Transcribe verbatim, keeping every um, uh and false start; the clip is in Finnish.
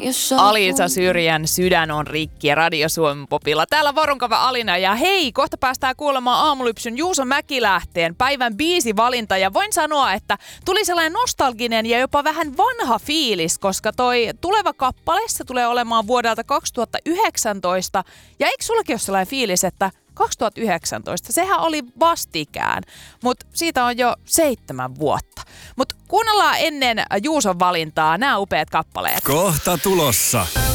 Alisa Syrjän Sydän on rikki ja Radio Suomen Popilla. Täällä Varonkava Alina ja hei, kohta päästään kuulemaan Aamulypsyn Juuso Mäkilähteen päivän biisivalinta. Ja voin sanoa, että tuli sellainen nostalginen ja jopa vähän vanha fiilis, koska toi tuleva kappale se tulee olemaan vuodelta kaksituhattayhdeksäntoista. Ja eikö sullakin ole sellainen fiilis, että kaksituhattayhdeksäntoista, sehän oli vastikään, mutta siitä on jo seitsemän vuotta. Mutta kuunnellaan ennen Juuson valintaa nämä upeat kappaleet. Kohta tulossa.